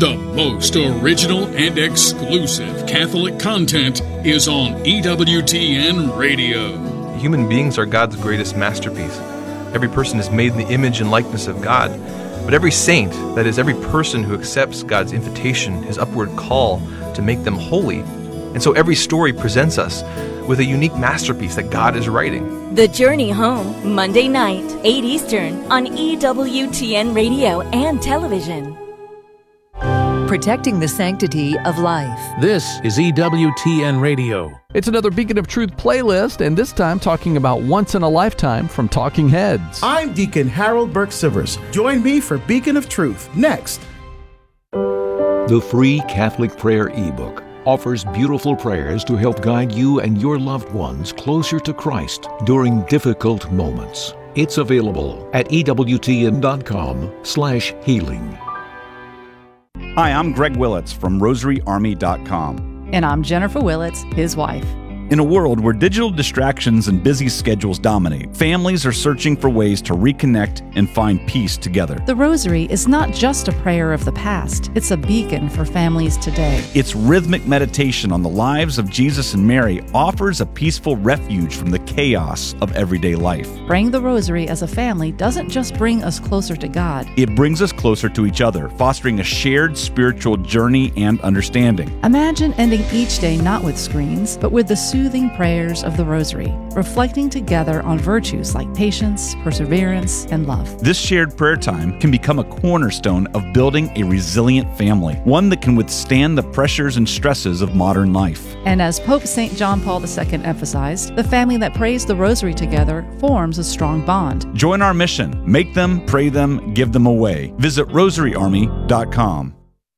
The most original and exclusive Catholic content is on EWTN Radio. Human beings are God's greatest masterpiece. Every person is made in the image and likeness of God. But every saint, that is, every person who accepts God's invitation, his upward call to make them holy. And so every story presents us with a unique masterpiece that God is writing. The Journey Home, Monday night, 8 Eastern, on EWTN Radio and television. Protecting the sanctity of life. This is EWTN Radio. It's another Beacon of Truth playlist, and this time talking about Once in a Lifetime from Talking Heads. I'm Deacon Harold Burke-Sivers. Join me for Beacon of Truth next. The free Catholic Prayer ebook offers beautiful prayers to help guide you and your loved ones closer to Christ during difficult moments. It's available at EWTN.com/healing. Hi, I'm Greg Willits from RosaryArmy.com. And I'm Jennifer Willits, his wife. In a world where digital distractions and busy schedules dominate, families are searching for ways to reconnect and find peace together. The Rosary is not just a prayer of the past, it's a beacon for families today. Its rhythmic meditation on the lives of Jesus and Mary offers a peaceful refuge from the chaos of everyday life. Praying the Rosary as a family doesn't just bring us closer to God. It brings us closer to each other, fostering a shared spiritual journey and understanding. Imagine ending each day not with screens, but with the soothing prayers of the Rosary, reflecting together on virtues like patience, perseverance, and love. This shared prayer time can become a cornerstone of building a resilient family, one that can withstand the pressures and stresses of modern life. And as Pope St. John Paul II emphasized, the family that prays the Rosary together forms a strong bond. Join our mission. Make them, pray them, give them away. Visit RosaryArmy.com.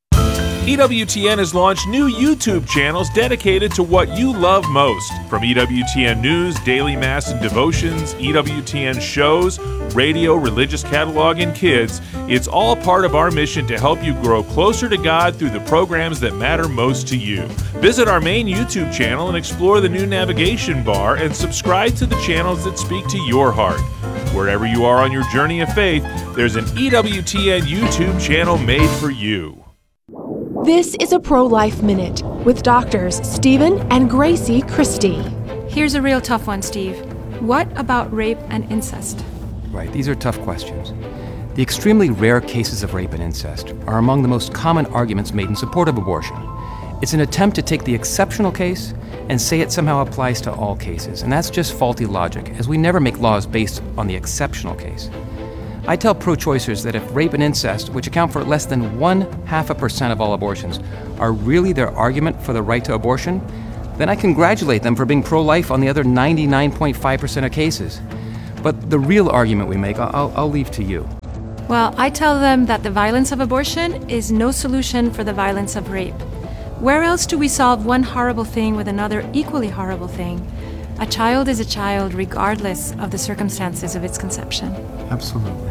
EWTN has launched new YouTube channels dedicated to what you love most. From EWTN News, Daily Mass and Devotions, EWTN shows, radio, religious catalog, and kids, it's all part of our mission to help you grow closer to God through the programs that matter most to you. Visit our main YouTube channel and explore the new navigation bar and subscribe to the channels that speak to your heart. Wherever you are on your journey of faith, there's an EWTN YouTube channel made for you. This is a Pro-Life Minute with doctors Stephen and Gracie Christie. Here's a real tough one, Steve. What about rape and incest? Right, these are tough questions. The extremely rare cases of rape and incest are among the most common arguments made in support of abortion. It's an attempt to take the exceptional case and say it somehow applies to all cases, and that's just faulty logic, as we never make laws based on the exceptional case. I tell pro-choicers that if rape and incest, which account for less than 0.5% of all abortions, are really their argument for the right to abortion, then I congratulate them for being pro-life on the other 99.5% of cases. But the real argument we make, I'll leave to you. Well, I tell them that the violence of abortion is no solution for the violence of rape. Where else do we solve one horrible thing with another equally horrible thing? A child is a child regardless of the circumstances of its conception. Absolutely.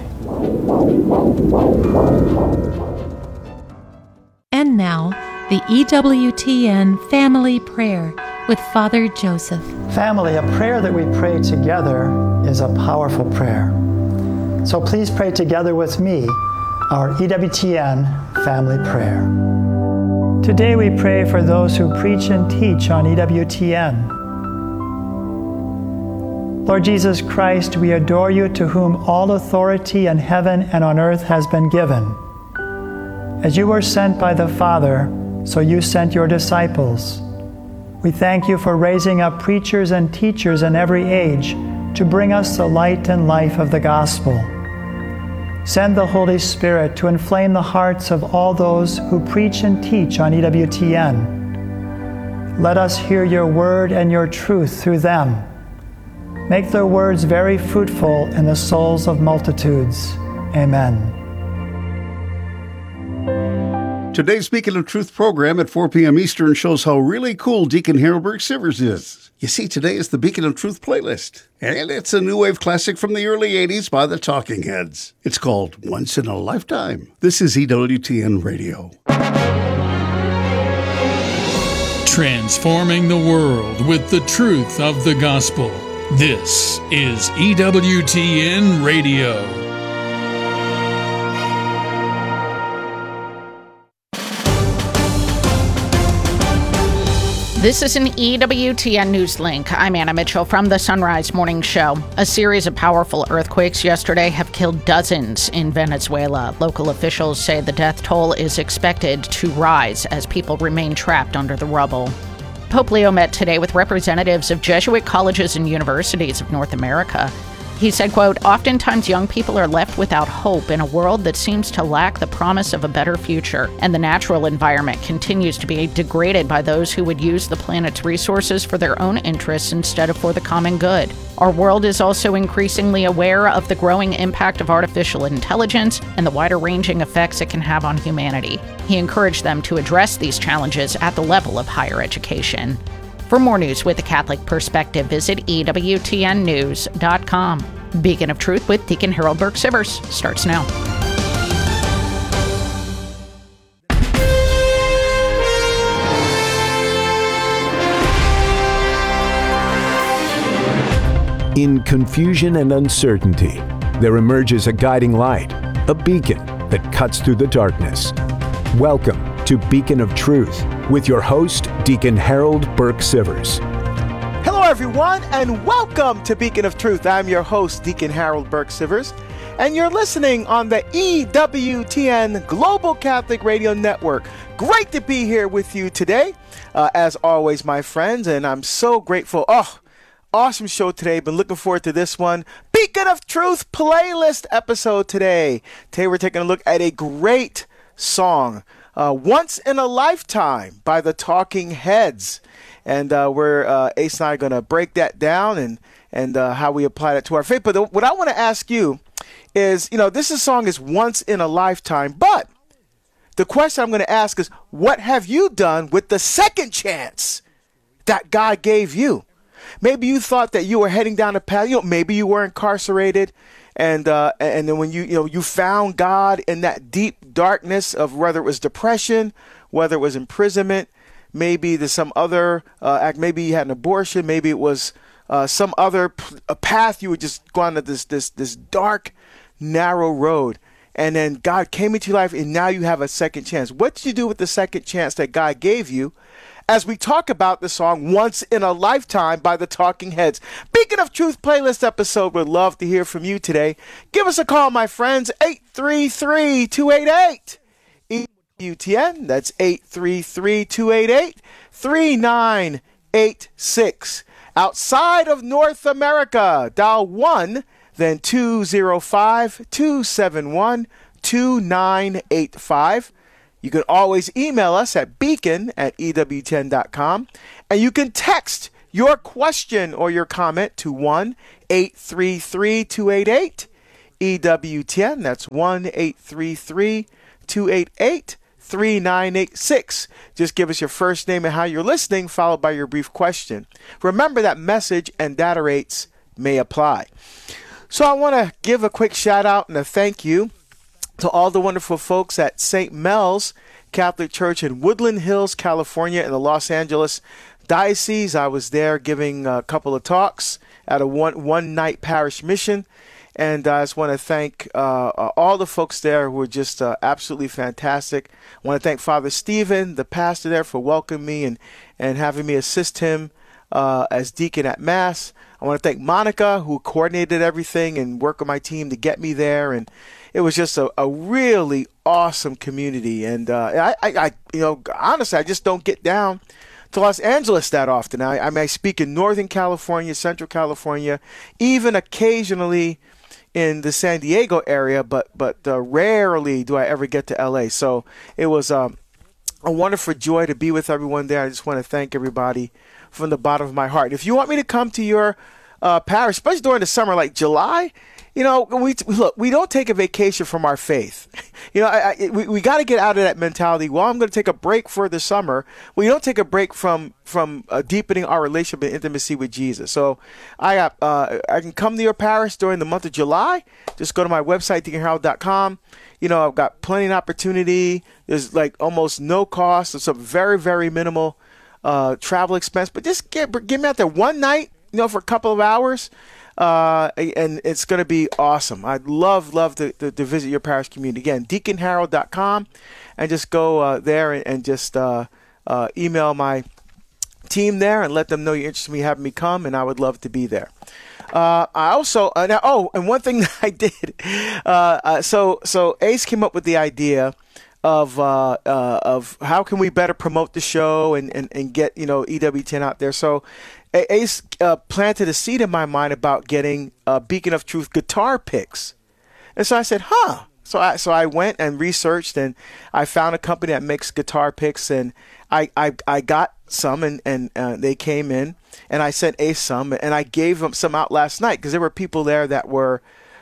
And now, the EWTN Family Prayer with Father Joseph. Family, a prayer that we pray together is a powerful prayer. So please pray together with me our EWTN Family Prayer. Today we pray for those who preach and teach on EWTN. Lord Jesus Christ, we adore you, to whom all authority in heaven and on earth has been given. As you were sent by the Father, so you sent your disciples. We thank you for raising up preachers and teachers in every age to bring us the light and life of the gospel. Send the Holy Spirit to inflame the hearts of all those who preach and teach on EWTN. Let us hear your word and your truth through them. Make their words very fruitful in the souls of multitudes. Amen. Today's Beacon of Truth program at 4 p.m. Eastern shows how really cool Deacon Harold Burke-Sivers is. You see, today is the Beacon of Truth playlist, and it's a new wave classic from the early 80s by the Talking Heads. It's called Once in a Lifetime. This is EWTN Radio. Transforming the world with the truth of the gospel. This is EWTN Radio. This is an EWTN News Link. I'm Anna Mitchell from the Sunrise Morning Show. A series of powerful earthquakes yesterday have killed dozens in Venezuela. Local officials say the death toll is expected to rise as people remain trapped under the rubble. Pope Leo met today with representatives of Jesuit colleges and universities of North America. He said, quote, "Oftentimes young people are left without hope in a world that seems to lack the promise of a better future, and the natural environment continues to be degraded by those who would use the planet's resources for their own interests instead of for the common good. Our world is also increasingly aware of the growing impact of artificial intelligence and the wider-ranging effects it can have on humanity." He encouraged them to address these challenges at the level of higher education. For more news with a Catholic perspective, visit EWTNnews.com. Beacon of Truth with Deacon Harold Burke-Sivers starts now. In confusion and uncertainty, there emerges a guiding light, a beacon that cuts through the darkness. Welcome to Beacon of Truth with your host, Deacon Harold Burke-Sivers. Hello, everyone, and welcome to Beacon of Truth. I'm your host, Deacon Harold Burke-Sivers, and you're listening on the EWTN Global Catholic Radio Network. Great to be here with you today, as always, my friends, and I'm so grateful. Awesome show today. Been looking forward to this one. Beacon of Truth playlist episode today. Today we're taking a look at a great song, Once in a Lifetime by the Talking Heads. And we're Ace and I are going to break that down and how we apply that to our faith. But what I want to ask you is, this song is once in a lifetime, but the question I'm going to ask is, what have you done with the second chance that God gave you? Maybe you thought that you were heading down a path. Maybe you were incarcerated, and then when you found God in that deep darkness of whether it was depression, whether it was imprisonment, maybe there's some other act. Maybe you had an abortion. Maybe it was some other path. You were just going to this dark, narrow road, and then God came into your life, and now you have a second chance. What did you do with the second chance that God gave you? As we talk about the song Once in a Lifetime by the Talking Heads. Beacon of Truth playlist episode. Would love to hear from you today. Give us a call, my friends, 833-288. EWTN, that's 833-288-3986. Outside of North America, dial 1, then 205-271-2985. You can always email us at beacon@ewtn.com, and you can text your question or your comment to 1-833-288-EWTN. That's 1-833-288-3986. Just give us your first name and how you're listening, followed by your brief question. Remember that message and data rates may apply. So I want to give a quick shout out and a thank you to all the wonderful folks at St. Mel's Catholic Church in Woodland Hills, California, in the Los Angeles Diocese. I was there giving a couple of talks at a one-night parish mission, and I just want to thank all the folks there who were just absolutely fantastic. I want to thank Father Stephen, the pastor there, for welcoming me and having me assist him as deacon at Mass. I want to thank Monica, who coordinated everything and worked with my team to get me there, and it was just a really awesome community. And I honestly, I just don't get down to Los Angeles that often. I speak in Northern California, Central California, even occasionally in the San Diego area, but rarely do I ever get to LA. So it was a wonderful joy to be with everyone there. I just want to thank everybody from the bottom of my heart. If you want me to come to your parish, especially during the summer, like July, we don't take a vacation from our faith. We got to get out of that mentality. Well, I'm going to take a break for the summer. We don't take a break from deepening our relationship and intimacy with Jesus. So I can come to your parish during the month of July. Just go to my website, deaconharold.com. I've got plenty of opportunity. There's like almost no cost. It's a very, very minimal travel expense. But just get me out there one night, for a couple of hours. And it's going to be awesome. I'd love to visit your parish community. Again, deaconharold.com, and just go there and just email my team there and let them know you're interested in me having me come, and I would love to be there. I also and one thing that I did, so Ace came up with the idea of how can we better promote the show and get EWTN out there. So Ace planted a seed in my mind about getting Beacon of Truth guitar picks, and so I said, So I went and researched, and I found a company that makes guitar picks, and I got some, and they came in, and I sent Ace some, and I gave them some out last night because there were people there that were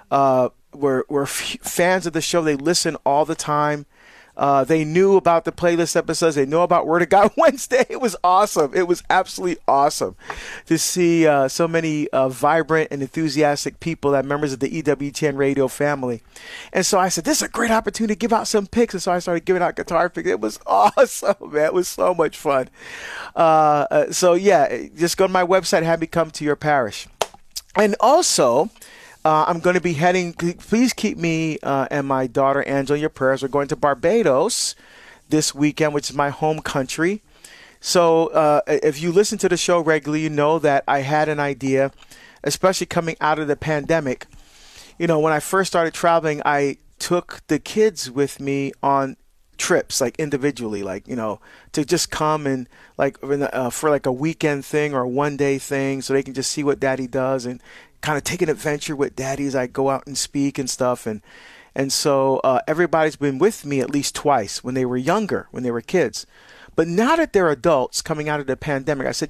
fans of the show. They listen all the time. They knew about the playlist episodes. They know about Word of God Wednesday. It was awesome. It was absolutely awesome to see so many vibrant and enthusiastic people that members of the EWTN radio family. And so I said, this is a great opportunity to give out some picks. And so I started giving out guitar picks. It was awesome, man. It was so much fun. So yeah, just go to my website, have me come to your parish. And also, I'm going to be heading, please keep me and my daughter Angela in your prayers. We're going to Barbados this weekend, which is my home country. So if you listen to the show regularly, you know that I had an idea, especially coming out of the pandemic. When I first started traveling, I took the kids with me on trips, like individually, to just come and for like a weekend thing or a one-day thing, so they can just see what Daddy does and kind of take an adventure with Daddy as I go out and speak and stuff. And so everybody's been with me at least twice when they were younger, when they were kids. But now that they're adults coming out of the pandemic, I said,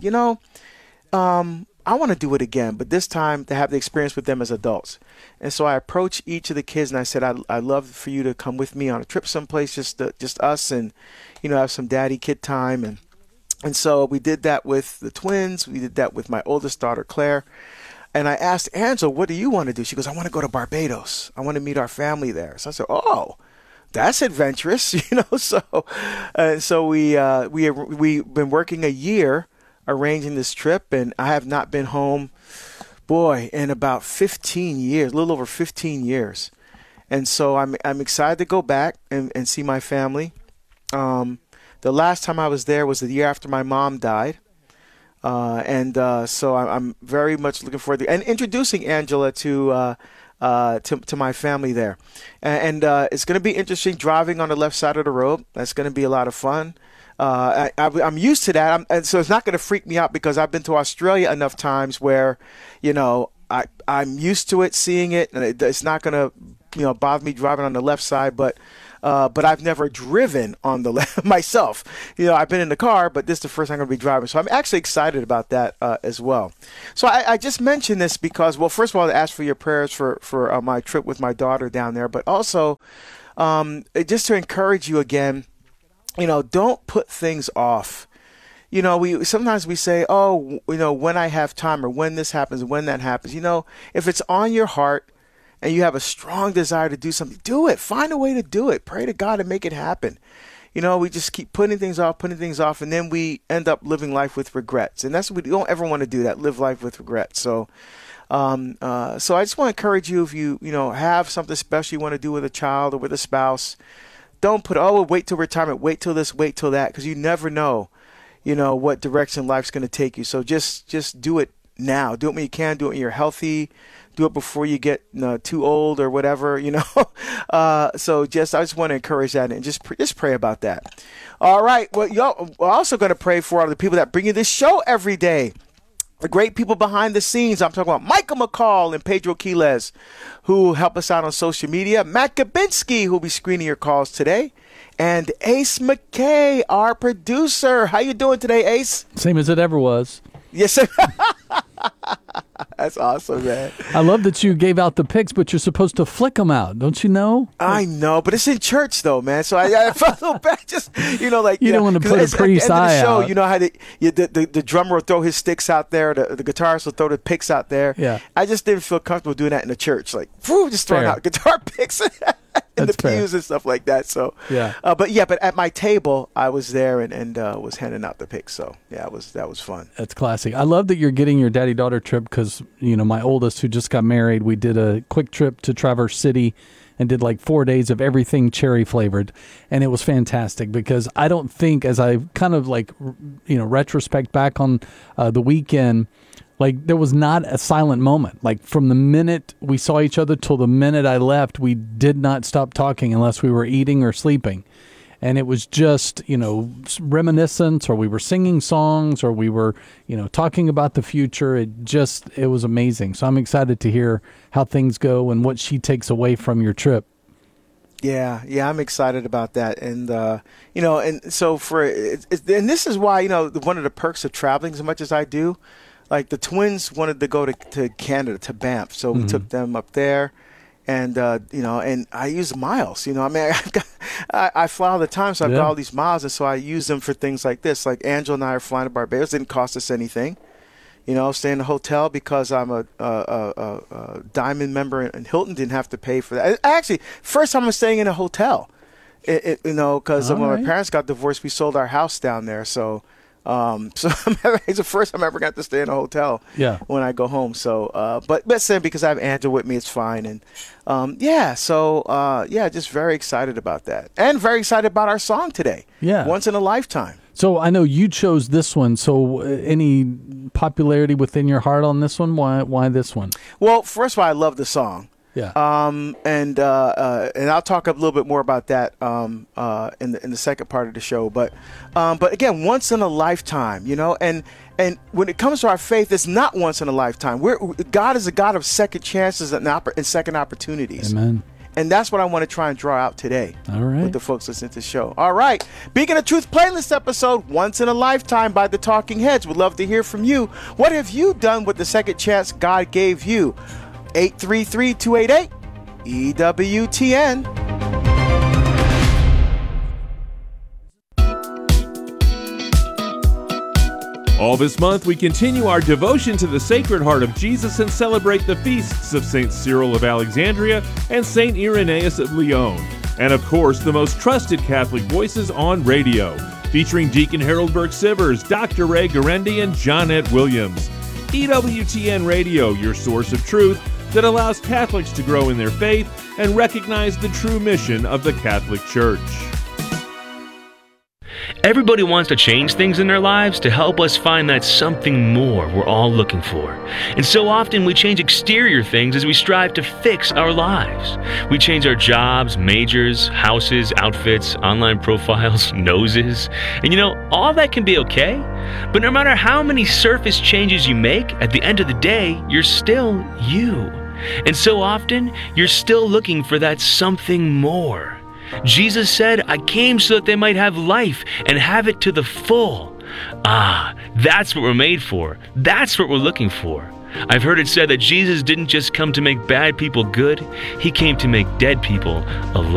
I want to do it again, but this time to have the experience with them as adults. And so I approached each of the kids and I said, I'd love for you to come with me on a trip someplace, just us, and have some daddy kid time. And so we did that with the twins. We did that with my oldest daughter, Claire. And I asked Angela, what do you want to do? She goes, I want to go to Barbados. I want to meet our family there. So I said, oh, that's adventurous, So we've been working a year arranging this trip, and I have not been home, in about 15 years, a little over 15 years. And so I'm excited to go back and see my family. The last time I was there was the year after my mom died. So I'm very much looking forward to and introducing Angela to my family there. And it's going to be interesting driving on the left side of the road. That's going to be a lot of fun. I'm used to that, and so it's not going to freak me out because I've been to Australia enough times where, I'm used to it, seeing it, and it's not going to, bother me driving on the left side. But I've never driven on the left myself. I've been in the car, but this is the first time I'm going to be driving. So I'm actually excited about that as well. So I just mentioned this because, well, first of all, I asked for your prayers for my trip with my daughter down there, but also just to encourage you again. Don't put things off. Sometimes we say, when I have time, or when this happens, when that happens. If it's on your heart and you have a strong desire to do something, do it. Find a way to do it. Pray to God and make it happen. We just keep putting things off, and then we end up living life with regrets. And that's what we don't ever want to do, that live life with regrets. So I just want to encourage you, if you have something special you want to do with a child or with a spouse, don't put, wait till retirement, wait till this, wait till that, because you never know, what direction life's going to take you. So just do it now. Do it when you can. Do it when you're healthy. Do it before you get too old or whatever, So I just want to encourage that and just pray about that. All right. Well, we're also going to pray for all the people that bring you this show every day. The great people behind the scenes. I'm talking about Michael McCall and Pedro Quiles, who help us out on social media. Matt Gabinski, who will be screening your calls today. And Ace McKay, our producer. How you doing today, Ace? Same as it ever was. Yes, sir. That's awesome, man. I love that you gave out the picks, but you're supposed to flick them out. Don't you know? I know, but it's in church, though, man. So I felt a little bad. Just, you don't want to put a priest eye out. You know how the drummer will throw his sticks out there, the guitarist will throw the picks out there. Yeah. I just didn't feel comfortable doing that in the church. Just throwing out guitar picks. In the pews and stuff like that. So yeah, but at my table I was there and was handing out the picks. So yeah, that was fun. That's classic. I love that you're getting your daddy-daughter trip because my oldest, who just got married, we did a quick trip to Traverse City and did like 4 days of everything cherry flavored. And it was fantastic because I don't think, as I kind of like, retrospect back on the weekend, like there was not a silent moment. Like from the minute we saw each other till the minute I left, we did not stop talking unless we were eating or sleeping. And it was just, reminiscence, or we were singing songs, or we were, talking about the future. It was amazing. So I'm excited to hear how things go and what she takes away from your trip. Yeah, I'm excited about that. And, and so and this is why, one of the perks of traveling as much as I do, like the twins wanted to go to Canada, to Banff. So we took them up there. And, and I use miles, I fly all the time, so I've got all these miles, and so I use them for things like this. Like Angela and I are flying to Barbados. Didn't cost us anything, stay in a hotel because I'm a Diamond member in Hilton. Didn't have to pay for that. Actually, first time I'm staying in a hotel, because when my parents got divorced, we sold our house down there. So it's the first time I ever got to stay in a hotel when I go home. So, but let's say because I have Angela with me, it's fine. And, just very excited about that. And very excited about our song today. Yeah. Once in a Lifetime. So I know you chose this one. So any popularity within your heart on this one? Why this one? Well, first of all, I love the song. Yeah. And I'll talk a little bit more about that in the second part of the show. But again, once in a lifetime, and when it comes to our faith, it's not once in a lifetime. God is a God of second chances and second opportunities. Amen. And that's what I want to try and draw out today. All right. With the folks listening to the show. All right. Beacon of Truth playlist episode, Once in a Lifetime by the Talking Heads. We'd love to hear from you. What have you done with the second chance God gave you? 833-288-EWTN. All this month, we continue our devotion to the Sacred Heart of Jesus and celebrate the feasts of St. Cyril of Alexandria and St. Irenaeus of Lyon. And of course, the most trusted Catholic voices on radio, featuring Deacon Harold Burke-Sivers, Dr. Ray Guarendi, and Johnette Williams. EWTN Radio, your source of truth that allows Catholics to grow in their faith and recognize the true mission of the Catholic Church. Everybody wants to change things in their lives to help us find that something more we're all looking for. And so often we change exterior things as we strive to fix our lives. We change our jobs, majors, houses, outfits, online profiles, noses. And all that can be okay. But no matter how many surface changes you make, at the end of the day, you're still you. And so often, you're still looking for that something more. Jesus said, I came so that they might have life and have it to the full. That's what we're made for. That's what we're looking for. I've heard it said that Jesus didn't just come to make bad people good, he came to make dead people alive.